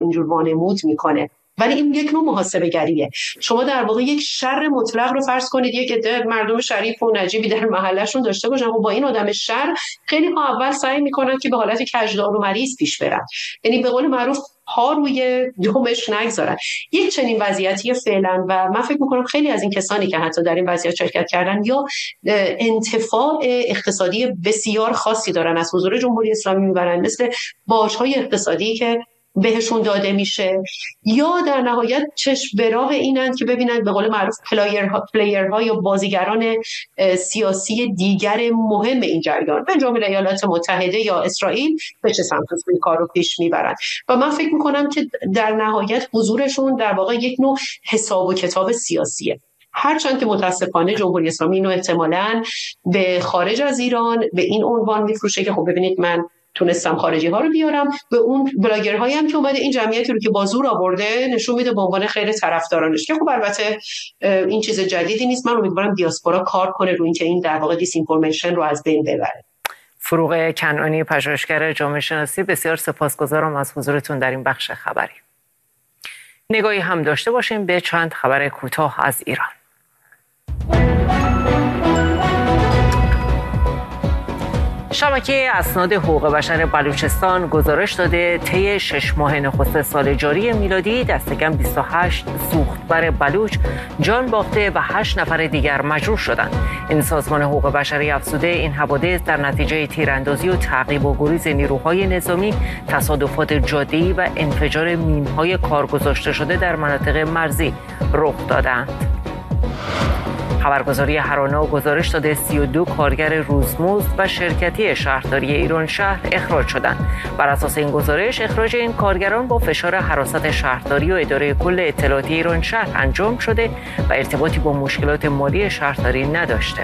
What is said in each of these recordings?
اینجور وانمود میکنه. ولی این یک نوع محاسبه گریه. شما در واقع یک شر مطلق رو فرض کنید یک عده مردم شریف و نجیبی در محلشون داشته باشن و با این آدم شر خیلی ها اول سعی میکنن که به حالت کجدار و مریض پیش برن، یعنی به قول معروف ها روی دومش نگذارن. یک چنین وضعیتی فعلا و من فکر میکنم خیلی از این کسانی که حتی در این وضعیت شرکت کردن یا انتفاع اقتصادی بسیار خاصی دارن از حضور جمهوری اسلامی میبرن، مثل باج‌های اقتصادی که بهشون داده میشه، یا در نهایت چشم به راه اینند که ببینند به قول معروف پلیرها یا بازیگران سیاسی دیگر مهم این جریان به جمله ایالات متحده یا اسرائیل به چه سمت این کار رو پیش میبرند. و من فکر میکنم که در نهایت حضورشون در واقع یک نوع حساب و کتاب سیاسیه، هرچند که متاسفانه جمهوری اسلامی اینو احتمالاً به خارج از ایران به این عنوان میفروشه که خب ببینید من تونستم خارجی ها رو بیارم، به اون بلاگرهایی هم که اومده این جمعیتی رو که با زور آورده نشون میده به عنوان خیر طرفدارانش، که خب البته این چیز جدیدی نیست. من امیدوارم دیاسپورا کار کنه روی اینکه این در واقع دیس اینفورمیشن رو از بین ببره. فروغ کنعانی، پژوهشگر جامعه شناسی، بسیار سپاسگزارم از حضورتون در این بخش خبری. نگاهی هم داشته باشیم به چند خبر کوتاه از ایران. شبکه اسناد حقوق بشر بلوچستان گزارش داده طی 6 ماه نخست سال جاری میلادی دست کم 28 سوختبر بلوچ جان باخته و 8 نفر دیگر مجروح شدند. این سازمان حقوق بشری افزوده این حوادث در نتیجه تیراندازی و تعقیب و گریز نیروهای نظامی، تصادفات جاده‌ای و انفجار مین‌های کارگذاشته شده در مناطق مرزی رخ دادند. خبرگزاری هرانا گزارش داده 32 کارگر روزمزد و شرکتی شهرداری ایران شهر اخراج شدند. بر اساس این گزارش اخراج این کارگران با فشار حراست شهرداری و اداره کل اطلاعاتی ایران شهر انجام شده و ارتباطی با مشکلات مالی شهرداری نداشته.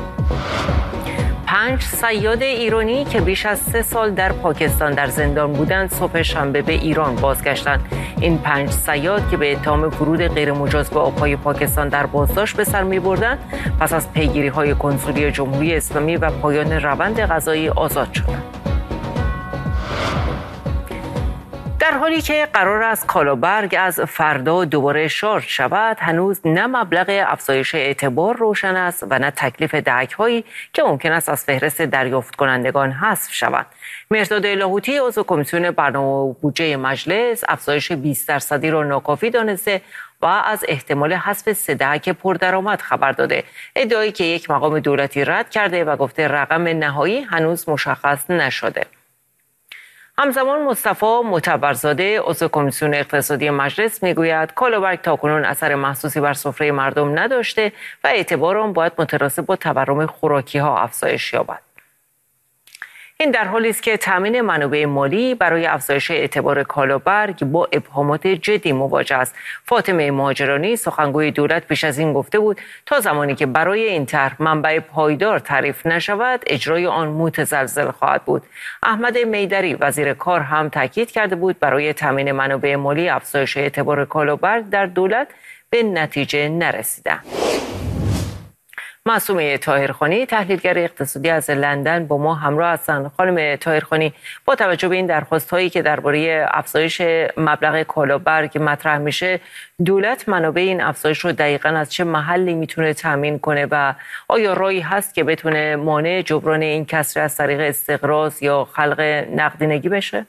5 صیاد ایرانی که بیش از 3 سال در پاکستان در زندان بودند صبح شنبه به ایران بازگشتند. این 5 صیاد که به اتهام ورود غیرمجاز به آبهای پاکستان در بازداشت به سر می‌بردند پس از پیگیری‌های کنسولی جمهوری اسلامی و پایان روند قضایی آزاد شدند. در حالی که قرار است کالابرگ از فردا دوباره شارژ شود، هنوز نه مبلغ افزایش اعتبار روشن است و نه تکلیف دهک‌هایی که ممکن است از فهرست دریافت کنندگان حذف شوند. مهرداد لاهوتی عضو کمیسیون برنامه و بودجه مجلس افزایش 20% را ناکافی دانسته و از احتمال حذف 3 دهک پردرآمد خبر داده. ادعایی که یک مقام دولتی رد کرده و گفته رقم نهایی هنوز مشخص نشده. همزمان مصطفی معتبرزاده عضو کمیسیون اقتصادی مجلس میگوید کالابرگ تاکنون اثر محسوسی بر سفره مردم نداشته و اعتبار آن باید متناسب با تورم خوراکی ها افزایش یابد. این در حالی است که تامین منابع مالی برای افزایش اعتبار کالابرگ با ابهامات جدی مواجه است. فاطمه مهاجرانی سخنگوی دولت پیش از این گفته بود تا زمانی که برای این طرح منبع پایدار تعریف نشود اجرای آن متزلزل خواهد بود. احمد میدری وزیر کار هم تاکید کرده بود برای تامین منابع مالی افزایش اعتبار کالابرگ در دولت به نتیجه نرسیده. معصومه طاهرخانی تحلیلگر اقتصادی از لندن با ما همراه هستند. خانم طاهرخانی، با توجه به این درخواست‌هایی که درباره افزایش مبلغ کالابرگ مطرح میشه، دولت منابع این افزایش رو دقیقاً از چه محلی میتونه تامین کنه و آیا راهی هست که بتونه مانع جبران این کسر از طریق استقراض یا خلق نقدینگی بشه؟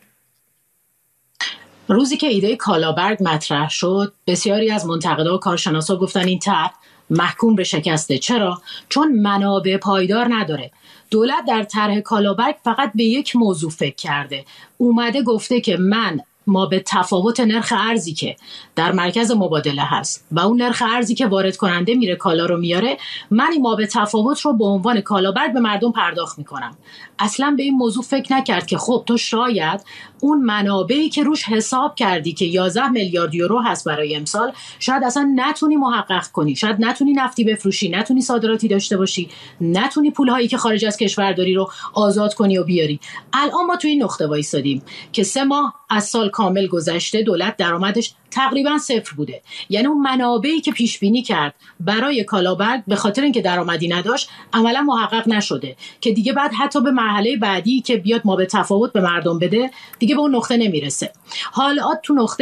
روزی که ایده کالابرگ مطرح شد، بسیاری از منتقدا و کارشناسا گفتن این طرح محکوم به شکسته. چرا؟ چون منابع پایدار نداره. دولت در طرح کالابرگ فقط به یک موضوع فکر کرده. اومده گفته که ما به تفاوت نرخ ارزی که در مرکز مبادله هست و اون نرخ ارزی که وارد کننده میره کالا رو میاره، من این ما به تفاوت رو به عنوان کالابرگ به مردم پرداخت میکنم. اصلا به این موضوع فکر نکرد که خب تو شاید اون منابعی که روش حساب کردی که 11 میلیارد یورو هست برای امسال شاید اصلا نتونی محقق کنی، شاید نتونی نفتی بفروشی، نتونی صادراتی داشته باشی، نتونی پولهایی که خارج از کشور داری رو آزاد کنی و بیاری. الان ما تو این نقطه وایسادیم که 3 ماه از سال کامل گذشته، دولت درآمدش تقریبا صفر بوده. یعنی اون منابعی که پیش بینی کرد برای کالابرگ به خاطر اینکه درآمدی نداشت عملا محقق نشده که دیگه بعد حتی به مرحله بعدی که بیاد ما به تفاوت به مردم بده دیگه به اون نقطه نمیرسه. حالا تو نقطه